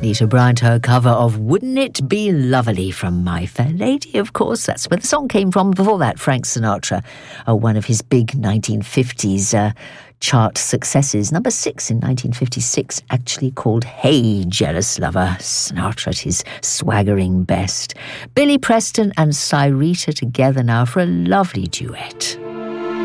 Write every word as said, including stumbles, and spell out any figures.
Anita Bryant, her cover of Wouldn't It Be Lovely from My Fair Lady, of course. That's where the song came from. Before that, Frank Sinatra, uh, one of his big nineteen fifties uh, chart successes. Number six in nineteen fifty-six, actually called Hey Jealous Lover. Sinatra at his swaggering best. Billy Preston and Cyrita together now for a lovely duet.